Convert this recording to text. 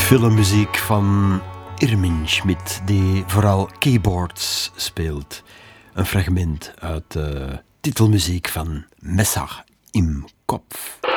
Filmmuziek van Irmin Schmidt, die vooral keyboards speelt. Een fragment uit de titelmuziek van Messer im Kopf.